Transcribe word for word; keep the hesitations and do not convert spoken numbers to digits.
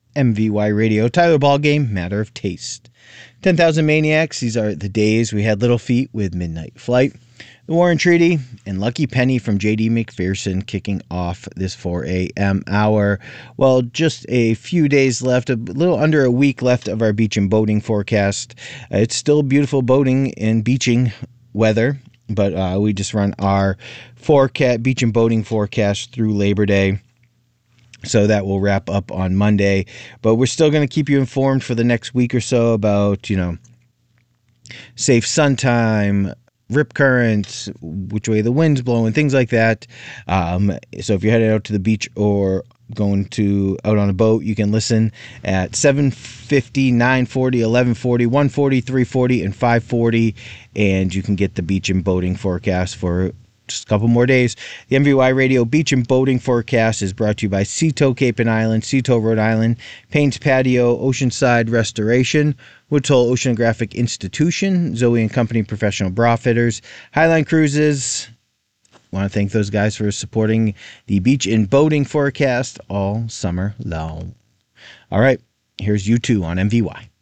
M V Y Radio, Tyler Ballgame, Matter of Taste. ten thousand Maniacs, these are the days we had Little Feat with Midnight Flight. The Warren Treaty, and Lucky Penny from J D McPherson kicking off this four a.m. hour. Well, just a few days left, a little under a week left of our beach and boating forecast. Uh, it's still beautiful boating and beaching weather, but uh, we just run our forecast, beach and boating forecast through Labor Day. So that will wrap up on Monday. But we're still going to keep you informed for the next week or so about, you know, safe sun time, rip currents, which way the wind's blowing, things like that. Um, so if you're headed out to the beach or going to out on a boat, you can listen at seven fifty, nine forty, eleven forty, one forty, three forty, and five forty, and you can get the beach and boating forecast for just a couple more days. The M V Y Radio Beach and Boating Forecast is brought to you by Seatow Cape and Island, Seatow, Rhode Island, Payne's Patio, Oceanside Restoration, Woods Hole Oceanographic Institution, Zoe and Company Professional Bra Fitters, Highline Cruises. Want to thank those guys for supporting the beach and boating forecast all summer long. All right, here's U two on M V Y.